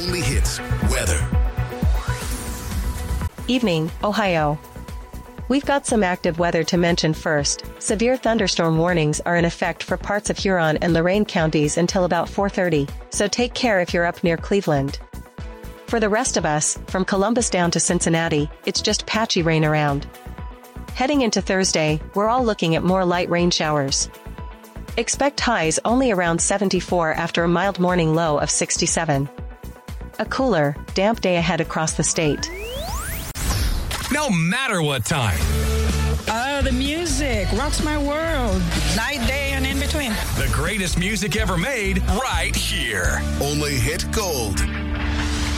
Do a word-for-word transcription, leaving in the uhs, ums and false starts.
Only Hits weather. Evening, Ohio. We've got some active weather to mention first. Severe thunderstorm warnings are in effect for parts of Huron and Lorain counties until about four thirty, so take care if you're up near Cleveland. For the rest of us, from Columbus down to Cincinnati, it's just patchy rain around. Heading into Thursday, we're all looking at more light rain showers. Expect highs only around seventy-four after a mild morning low of sixty-seven. A cooler, damp day ahead across the state. No matter what time. Oh, the music rocks my world. Night, day, and in between. The greatest music ever made right here. Only Hit Gold.